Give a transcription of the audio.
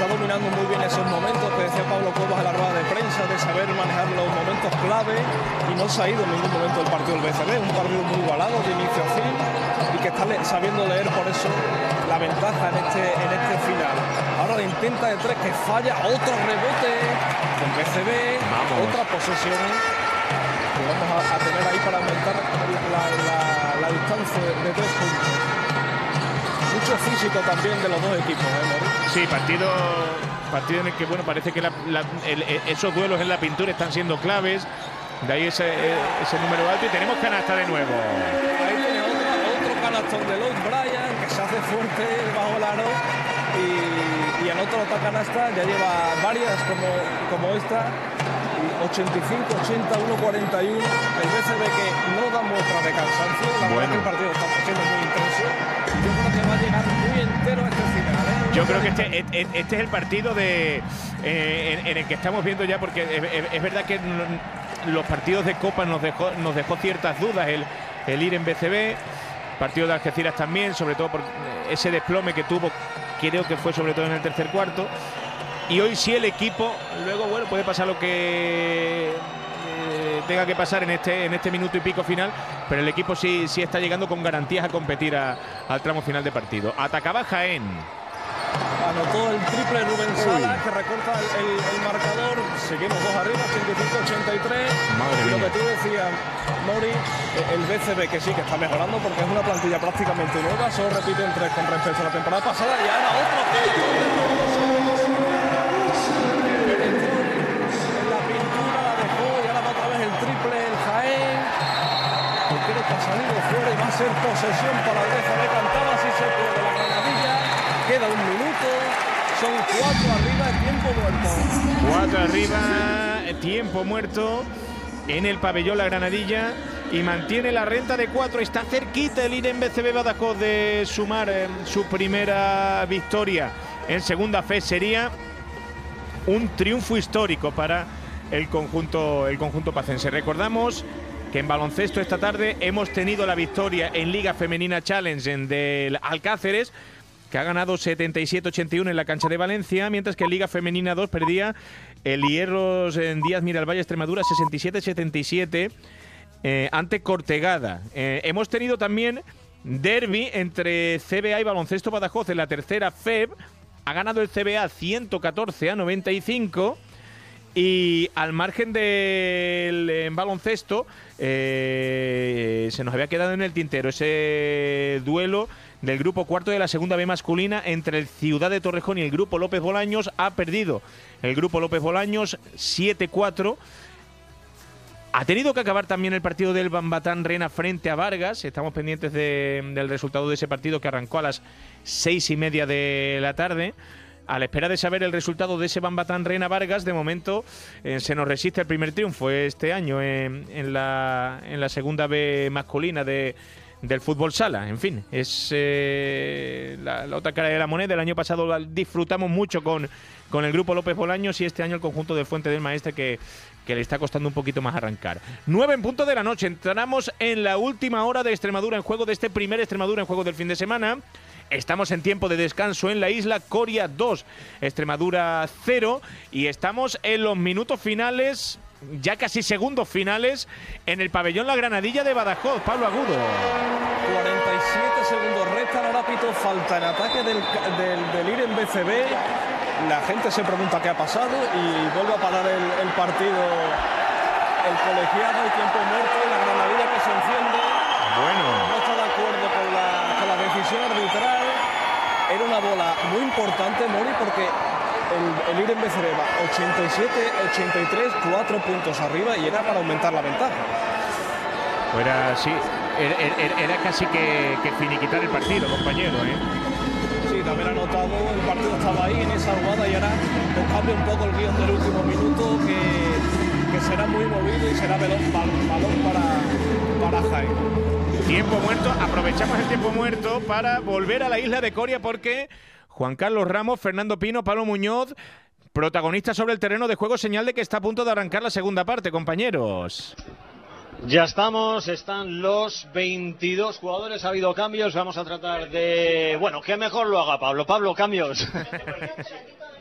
está dominando muy bien esos momentos que decía Pablo Cobas en la rueda de prensa, de saber manejar los momentos clave, y no se ha ido en ningún momento del partido del BCB, un partido muy igualado de inicio a fin y que está sabiendo leer por eso la ventaja en este final. Ahora la intenta de tres que falla, otro rebote del BCB, otra posesión que vamos a tener ahí para aumentar la distancia de 3 puntos. Mucho físico también de los dos equipos, ¿eh, Sí, partido en el que, bueno, parece que esos duelos en la pintura están siendo claves. De ahí ese número alto, y tenemos canasta de nuevo. Ahí tiene otro canastón de Lloyd Bryan, que se hace fuerte bajo el aro y anota otra canasta. Ya lleva varias como esta. 85, 80, 1, 41. El BCB que no da muestras de cansancio. La verdad que el partido está siendo muy intenso. Yo creo que va a llegar muy entero este final, ¿eh? Yo creo que este es el partido en el que estamos viendo ya, porque es verdad que los partidos de Copa nos dejó ciertas dudas el ir en BCB. Partido de Algeciras también, sobre todo por ese desplome que tuvo, creo que fue sobre todo en el tercer cuarto. Y hoy sí el equipo, luego bueno, puede pasar lo que tenga que pasar en este minuto y pico final, pero el equipo sí está llegando con garantías a competir al tramo final de partido. Atacaba Jaén. Anotó el triple Rubén Sala, que recorta el marcador. Seguimos 2 arriba, 85-83. Y lo que tú decías, Mori, el BCB que sí que está mejorando porque es una plantilla prácticamente nueva. Solo repiten 3 con respecto a la temporada pasada y ahora otro. En la pintura la dejó y ahora va otra vez el triple, el Jaén. Que creo que ha salido fuera y va a ser posesión para el BCB. Cantaba si se puede la Granadilla. Queda 1 minuto, son 4 arriba, tiempo muerto. 4 arriba, tiempo muerto en el pabellón La Granadilla, y mantiene la renta de 4. Está cerquita el IREM BCB Badajoz de sumar su primera victoria en segunda fe. Sería un triunfo histórico para el conjunto pacense. Recordamos que en baloncesto esta tarde hemos tenido la victoria en Liga Femenina Challenge del Alcáceres, que ha ganado 77-81 en la cancha de Valencia, mientras que en Liga Femenina 2 perdía el Hierros en Díaz Miralvalle Extremadura 67-77 ante Cortegada. Hemos tenido también derbi entre CBA y Baloncesto Badajoz en la tercera FEB. Ha ganado el CBA 114-95. Y al margen del baloncesto, se nos había quedado en el tintero ese duelo del grupo cuarto de la segunda B masculina entre el Ciudad de Torrejón y el grupo López Bolaños. Ha perdido el grupo López Bolaños 7-4. Ha tenido que acabar también el partido del Bambatán Rena frente a Vargas. Estamos pendientes del resultado de ese partido, que arrancó a las 6:30 de la tarde. A la espera de saber el resultado de ese Bambatán Rena Vargas, de momento se nos resiste el primer triunfo este año en la segunda B masculina del fútbol sala. En fin, es la otra cara de la moneda. El año pasado disfrutamos mucho con el grupo López Bolaños, y este año el conjunto del Fuente del Maestre que le está costando un poquito más arrancar. 9 en punto de la noche. Entramos en la última hora de Extremadura en Juego, de este primer Extremadura en Juego del fin de semana. Estamos en tiempo de descanso en la isla. Coria 2, Extremadura 0, y estamos en los minutos finales, ya casi segundos finales, en el pabellón La Granadilla de Badajoz. Pablo Agudo. 47 segundos restan, ahora pito falta en ataque del IREM BCB. La gente se pregunta qué ha pasado y vuelve a parar el partido el colegiado. Y tiempo muerto, la Granadilla que se enciende. Bueno, no está de acuerdo con la decisión arbitral. Era una bola muy importante, Mori, porque el IREM BCB va 87-83, 4 puntos arriba, y era para aumentar la ventaja. Era casi que finiquitar el partido, compañero, Sí, de haber anotado, el partido estaba ahí en esa jugada, y ahora nos cambia un poco el guión del último minuto, que será muy movido y será balón para Jaén. Tiempo muerto. Aprovechamos el tiempo muerto para volver a la isla de Coria, porque Juan Carlos Ramos, Fernando Pino, Pablo Muñoz, protagonistas sobre el terreno de juego, señal de que está a punto de arrancar la segunda parte, compañeros. Ya están los 22 jugadores, ha habido cambios, vamos a tratar de... Bueno, que mejor lo haga Pablo. Pablo, cambios.